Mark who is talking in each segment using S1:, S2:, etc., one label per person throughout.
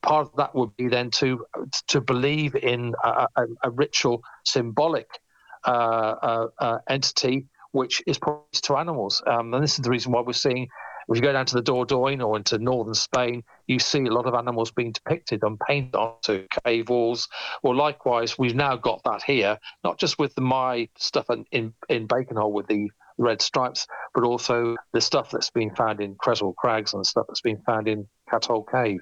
S1: part of that would be then to believe in a ritual symbolic entity which is promised to animals. And this is the reason why we're seeing, if you go down to the Dordogne or into northern Spain, you see a lot of animals being depicted and painted onto cave walls. Well, likewise, we've now got that here, not just with the Mai stuff in Baconhole with the red stripes, but also the stuff that's been found in Creswell Crags and the stuff that's been found in Cathole Cave.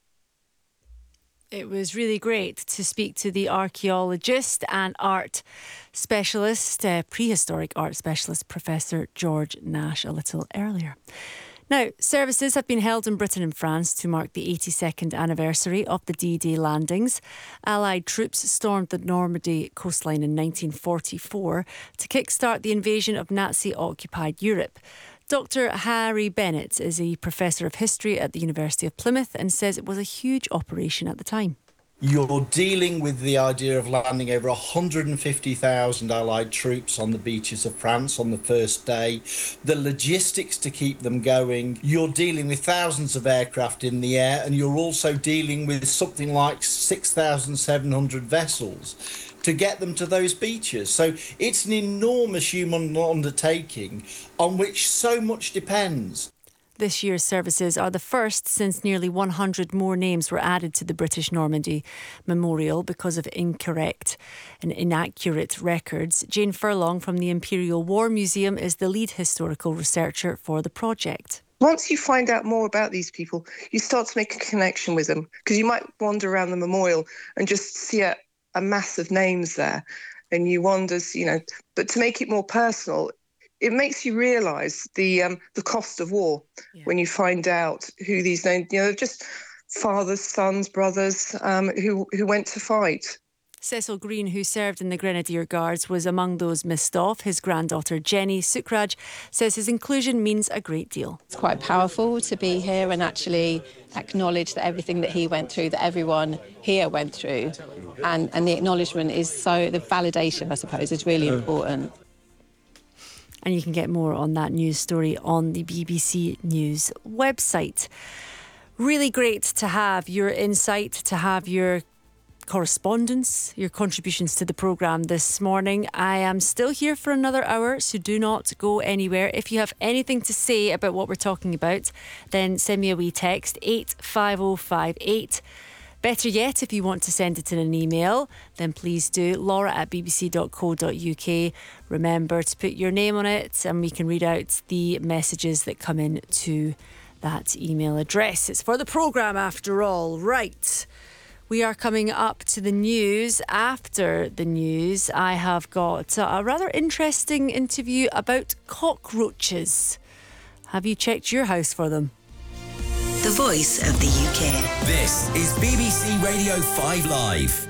S2: It was really great to speak to the archaeologist and art specialist, prehistoric art specialist, Professor George Nash, a little earlier. Now, services have been held in Britain and France to mark the 82nd anniversary of the D-Day landings. Allied troops stormed the Normandy coastline in 1944 to kickstart the invasion of Nazi-occupied Europe. Dr. Harry Bennett is a professor of history at the University of Plymouth and says it was a huge operation at the time.
S3: You're dealing with the idea of landing over 150,000 Allied troops on the beaches of France on the first day, the logistics to keep them going. You're dealing with thousands of aircraft in the air, and you're also dealing with something like 6,700 vessels to get them to those beaches. So it's an enormous human undertaking on which so much depends.
S2: This year's services are the first since nearly 100 more names were added to the British Normandy Memorial because of incorrect and inaccurate records. Jane Furlong from the Imperial War Museum is the lead historical researcher for the project.
S4: Once you find out more about these people, you start to make a connection with them, because you might wander around the memorial and just see a mass of names there, and you wonder, but to make it more personal, it makes you realise the cost of war when you find out who these names, just fathers, sons, brothers who went to fight.
S2: Cecil Green, who served in the Grenadier Guards, was among those missed off. His granddaughter Jenny Sukraj says his inclusion means a great deal.
S5: It's quite powerful to be here and actually acknowledge that everything that he went through, that everyone here went through, and the acknowledgement is the validation, I suppose, is really important.
S2: And you can get more on that news story on the BBC News website. Really great to have your insight, to have your correspondence, your contributions to the programme this morning. I am still here for another hour, so do not go anywhere. If you have anything to say about what we're talking about, then send me a wee text, 85058. Better yet, if you want to send it in an email, then please do, laura@bbc.co.uk. Remember to put your name on it and we can read out the messages that come in to that email address. It's for the programme after all. Right. We are coming up to the news. After the news, I have got a rather interesting interview about cockroaches. Have you checked your house for them?
S6: The Voice of the UK.
S7: This is BBC Radio 5 Live.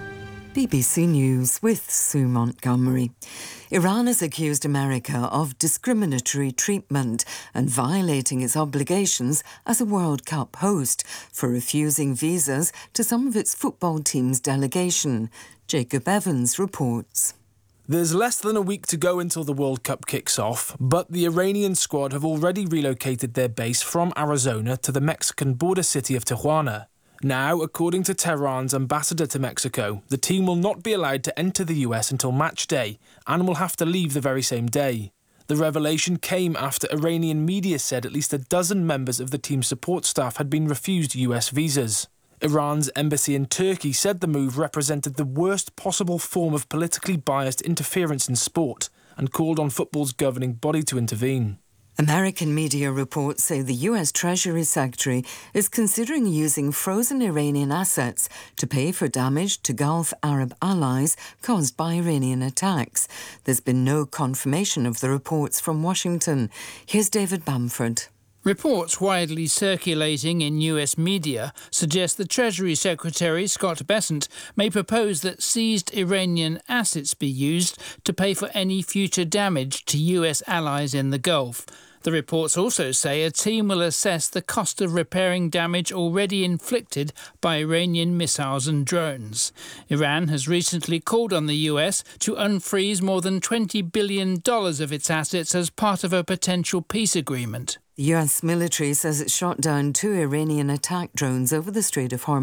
S8: BBC News with Sue Montgomery. Iran has accused America of discriminatory treatment and violating its obligations as a World Cup host for refusing visas to some of its football team's delegation. Jacob Evans reports.
S9: There's less than a week to go until the World Cup kicks off, but the Iranian squad have already relocated their base from Arizona to the Mexican border city of Tijuana. Now, according to Tehran's ambassador to Mexico, the team will not be allowed to enter the US until match day and will have to leave the very same day. The revelation came after Iranian media said at least a dozen members of the team's support staff had been refused US visas. Iran's embassy in Turkey said the move represented the worst possible form of politically biased interference in sport and called on football's governing body to intervene.
S8: American media reports say the US Treasury Secretary is considering using frozen Iranian assets to pay for damage to Gulf Arab allies caused by Iranian attacks. There's been no confirmation of the reports from Washington. Here's David Bamford.
S10: Reports widely circulating in US media suggest the Treasury Secretary, Scott Bessent, may propose that seized Iranian assets be used to pay for any future damage to US allies in the Gulf. The reports also say a team will assess the cost of repairing damage already inflicted by Iranian missiles and drones. Iran has recently called on the US to unfreeze more than $20 billion of its assets as part of a potential peace agreement.
S8: The US military says it shot down 2 Iranian attack drones over the Strait of Hormuz.